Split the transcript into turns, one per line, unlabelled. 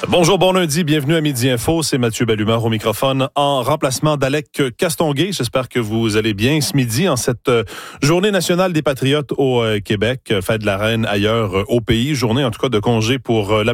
Bonjour, bon lundi, bienvenue à Midi Info, c'est Mathieu Bellumeur au microphone en remplacement d'Alec Castonguay. J'espère que vous allez bien ce midi en cette journée nationale des Patriotes au Québec, fête de la Reine ailleurs au pays, journée en tout cas de congé pour la